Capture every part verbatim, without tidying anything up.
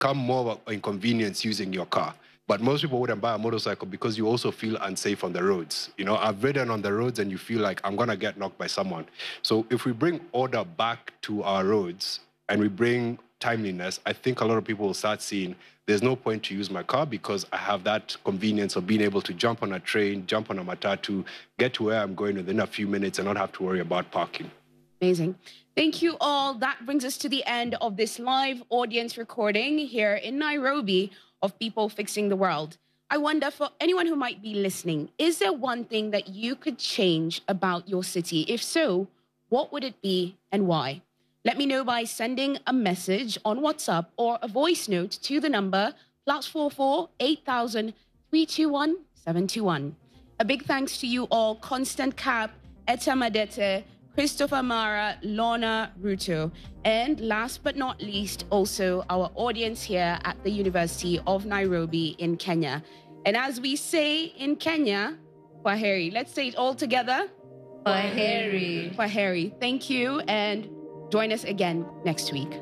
become more of an inconvenience using your car. But most people wouldn't buy a motorcycle because you also feel unsafe on the roads. You know, I've ridden on the roads and you feel like I'm going to get knocked by someone. So if we bring order back to our roads and we bring timeliness, I think a lot of people will start seeing there's no point to use my car because I have that convenience of being able to jump on a train, jump on a matatu, get to where I'm going within a few minutes and not have to worry about parking. Amazing. Thank you all. That brings us to the end of this live audience recording here in Nairobi of People Fixing the World. I wonder, for anyone who might be listening, is there one thing that you could change about your city? If so, what would it be and why? Let me know by sending a message on WhatsApp or a voice note to the number plus four four eight thousand three two one seven two one. A big thanks to you all, Constant Cap, Etta Madete, Christopher Mara, Lorna Ruto, and last but not least, also our audience here at the University of Nairobi in Kenya. And as we say in Kenya, Kwaheri. Let's say it all together. Kwaheri. Kwaheri. Thank you, and join us again next week.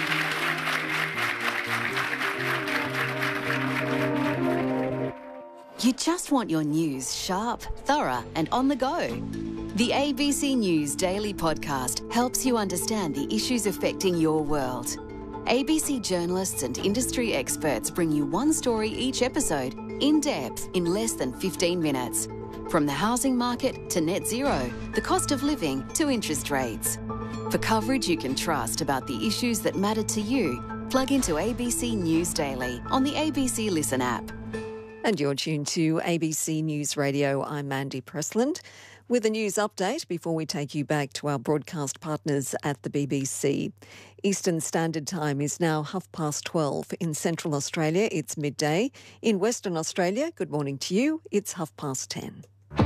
You just want your news sharp, thorough, and on the go. The A B C News Daily Podcast helps you understand the issues affecting your world. A B C journalists and industry experts bring you one story each episode, in depth, in less than fifteen minutes. From the housing market to net zero, the cost of living to interest rates. For coverage you can trust about the issues that matter to you, plug into A B C News Daily on the A B C Listen app. And you're tuned to A B C News Radio. I'm Mandy Pressland with a news update before we take you back to our broadcast partners at the B B C. Eastern Standard Time is now half past twelve. In Central Australia, it's midday. In Western Australia, good morning to you, it's half past ten.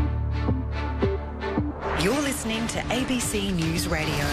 You're listening to A B C News Radio.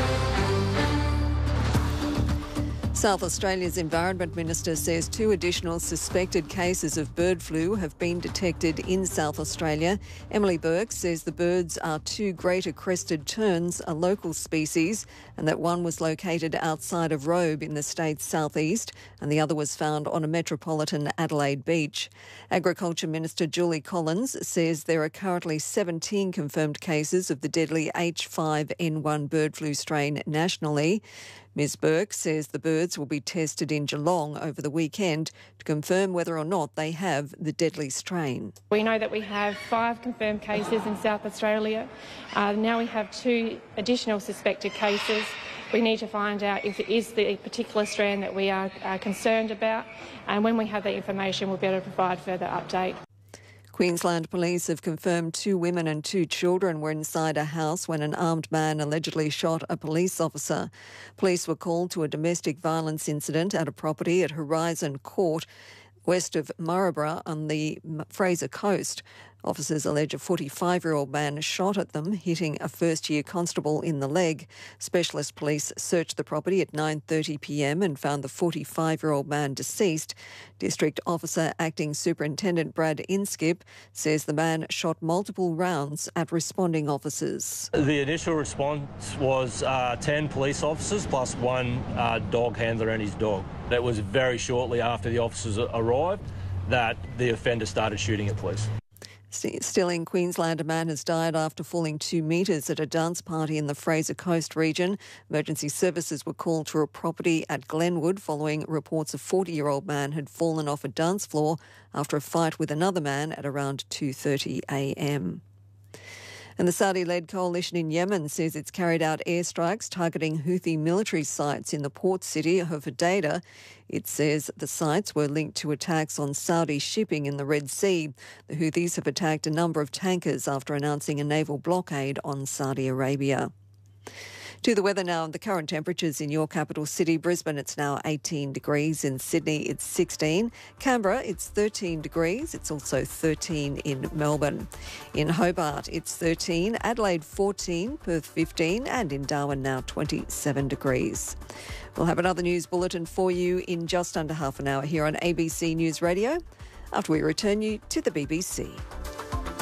South Australia's Environment Minister says two additional suspected cases of bird flu have been detected in South Australia. Emily Burke says the birds are two greater crested terns, a local species, and that one was located outside of Robe in the state's southeast and the other was found on a metropolitan Adelaide beach. Agriculture Minister Julie Collins says there are currently seventeen confirmed cases of the deadly H five N one bird flu strain nationally. Miz Burke says the birds will be tested in Geelong over the weekend to confirm whether or not they have the deadly strain. We know that we have five confirmed cases in South Australia. Uh, now we have two additional suspected cases. We need to find out if it is the particular strand that we are uh, concerned about, and when we have that information, we'll be able to provide further update. Queensland Police have confirmed two women and two children were inside a house when an armed man allegedly shot a police officer. Police were called to a domestic violence incident at a property at Horizon Court, west of Maryborough on the Fraser Coast. Officers allege a forty-five-year-old man shot at them, hitting a first-year constable in the leg. Specialist police searched the property at nine thirty p m and found the forty-five-year-old man deceased. District Officer Acting Superintendent Brad Inskip says the man shot multiple rounds at responding officers. The initial response was uh, ten police officers plus one uh, dog handler and his dog. That was very shortly after the officers arrived that the offender started shooting at police. Still in Queensland, a man has died after falling two metres at a dance party in the Fraser Coast region. Emergency services were called to a property at Glenwood following reports a forty-year-old man had fallen off a dance floor after a fight with another man at around two thirty a m. And the Saudi-led coalition in Yemen says it's carried out airstrikes targeting Houthi military sites in the port city of Hodeidah. It says the sites were linked to attacks on Saudi shipping in the Red Sea. The Houthis have attacked a number of tankers after announcing a naval blockade on Saudi Arabia. To the weather now, the current temperatures in your capital city, Brisbane, it's now eighteen degrees. In Sydney, it's sixteen. Canberra, it's thirteen degrees. It's also thirteen in Melbourne. In Hobart, it's thirteen. Adelaide, fourteen. Perth, fifteen. And in Darwin, now twenty-seven degrees. We'll have another news bulletin for you in just under half an hour here on A B C News Radio after we return you to the B B C.